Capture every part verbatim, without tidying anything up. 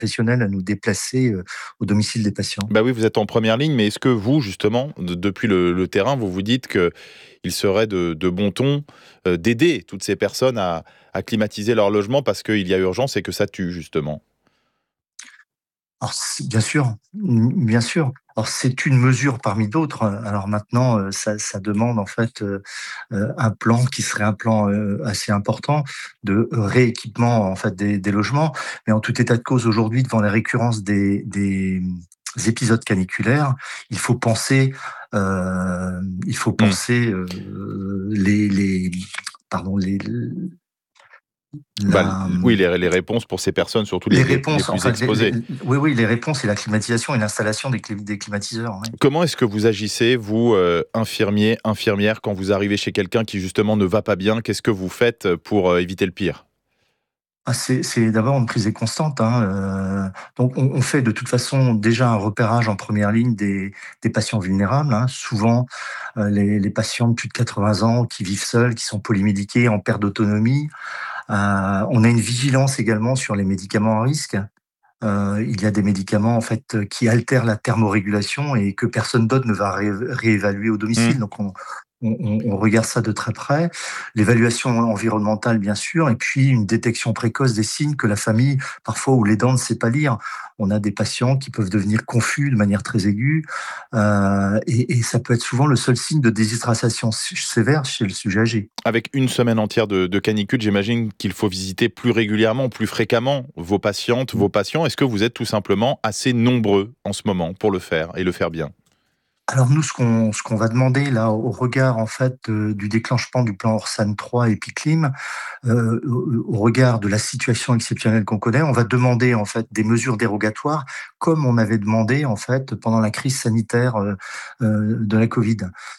professionnels à nous déplacer euh, au domicile des patients. Bah oui, vous êtes en première ligne, mais est-ce que vous, justement, de- depuis le, le terrain, vous vous dites que il serait de, de bon ton euh, d'aider toutes ces personnes à, à climatiser leur logement parce qu'il y a urgence et que ça tue, justement? Alors c'est bien sûr, mmh, bien sûr. Alors c'est une mesure parmi d'autres. Alors maintenant, heu, ça ça demande en fait, heu heu, un plan qui serait un plan, heu, assez important de rééquipement en fait des des logements. Mais en tout état de cause aujourd'hui, devant la récurrence des des, mmh, épisodes caniculaires, il faut penser, hem, il faut Hmm. penser, heu, les les pardon, les Bah, la, l- oui, les, les réponses pour ces personnes, surtout les, les les, les réponses, en plus fait, les les exposées. oui, oui, les réponses et la climatisation et l'installation des clim des climatiseurs, oui. Comment est-ce que vous agissez, vous, euh, infirmier, infirmière, quand vous arrivez chez quelqu'un qui, justement, ne va pas bien? Qu'est-ce que vous faites pour euh, éviter le pire? Ah, c'est c'est d'abord une prise constante, hein, heu, donc on on fait de toute façon déjà un repérage en première ligne des des patients vulnérables, hein. Souvent, heu, les les patients de plus de quatre-vingts ans qui vivent seuls, qui sont polymédiqués, en perte d'autonomie. Heu, on a une vigilance également sur les médicaments à risque. Heu, il y a des médicaments en fait, heu, qui altèrent la thermorégulation et que personne d'autre ne va ré réévaluer au Hmm. domicile. Donc on on on on regarde ça de très près. L'évaluation environnementale bien sûr et puis une détection précoce des signes que la famille, parfois, ou l'aidant ne sait pas lire. On a des patients qui peuvent devenir confus de manière très aiguë, heu et et ça peut être souvent le seul signe de déshydratation s sévère chez le sujet âgé. Avec une semaine entière de, de canicule, j'imagine qu'il faut visiter plus régulièrement, plus fréquemment vos patientes, vos patients. Est-ce que vous êtes tout simplement assez nombreux en ce moment pour le faire et le faire bien? Alors nous, ce qu'on ce qu'on va demander là, au regard en fait, heu, du déclenchement du plan Orsan trois Epiclim, heu, au au regard de la situation exceptionnelle qu'on connaît, on va demander en fait des mesures dérogatoires comme on avait demandé en fait pendant la crise sanitaire, heu heu, de la Covid.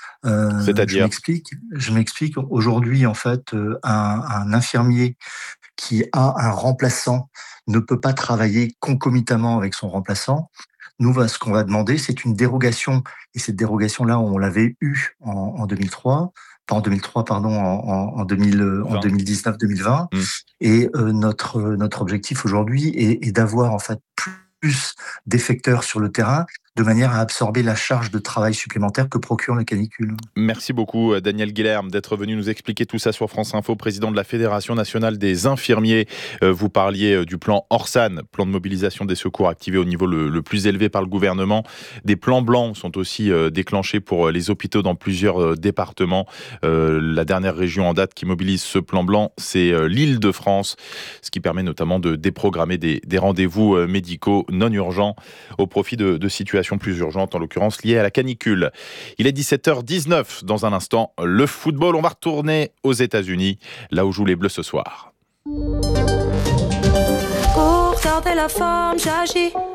Heu, je C'est-à-dire? m'explique je m'explique. Aujourd'hui en fait, heu, un un infirmier qui a un remplaçant ne peut pas travailler concomitamment avec son remplaçant. Nous, va ce qu'on va demander, c'est une dérogation et cette dérogation-là, on l'avait eue en en deux mille trois, pas en deux mille trois pardon, en en en deux mille, heu, en vingt. deux mille dix-neuf deux mille vingt Hmm. et heu, notre, heu, notre objectif aujourd'hui est est d'avoir en fait plus d'effecteurs sur le terrain, de manière à absorber la charge de travail supplémentaire que procure la canicule. Merci beaucoup, euh, Daniel Guilherme, d'être venu nous expliquer tout ça sur France Info, président de la Fédération nationale des infirmiers. Euh, vous parliez euh, du plan Orsan, plan de mobilisation des secours activé au niveau le, le plus élevé par le gouvernement. Des plans blancs sont aussi euh, déclenchés pour euh, les hôpitaux dans plusieurs euh, départements. Euh, la dernière région en date qui mobilise ce plan blanc, c'est euh, l'Île-de-France, ce qui permet notamment de déprogrammer des, des rendez-vous euh, médicaux non urgents au profit de, de situations plus urgentes, en l'occurrence liées à la canicule. Il est dix-sept heures dix-neuf. Dans un instant, le football. On va retourner aux États-Unis, là où jouent les Bleus ce soir. Pour garder la forme, j'agis.